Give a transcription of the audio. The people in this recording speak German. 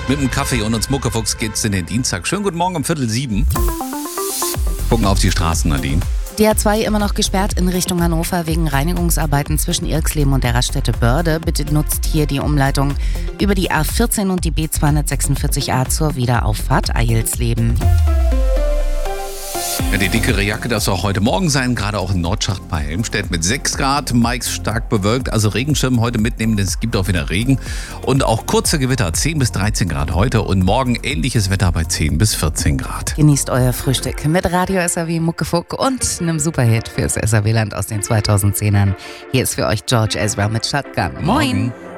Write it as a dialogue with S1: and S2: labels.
S1: Mit dem Kaffee und uns Muckefuchs geht's in den Dienstag. Schönen guten Morgen um 6:45. Gucken auf die Straßen, Nadine.
S2: Die A2 immer noch gesperrt in Richtung Hannover wegen Reinigungsarbeiten zwischen Irxleben und der Raststätte Börde. Bitte nutzt hier die Umleitung über die A14 und die B246a zur Wiederauffahrt Eilsleben.
S1: Ja, die dickere Jacke darf es auch heute Morgen sein, gerade auch in Nordschacht bei Helmstedt mit 6 Grad. Meix stark bewölkt, also Regenschirm heute mitnehmen, denn es gibt auch wieder Regen. Und auch kurze Gewitter, 10 bis 13 Grad heute und morgen ähnliches Wetter bei 10 bis 14 Grad.
S2: Genießt euer Frühstück mit Radio SAW Muckefuck und einem Superhit fürs SAW-Land aus den 2010ern. Hier ist für euch George Ezra mit Shotgun. Moin!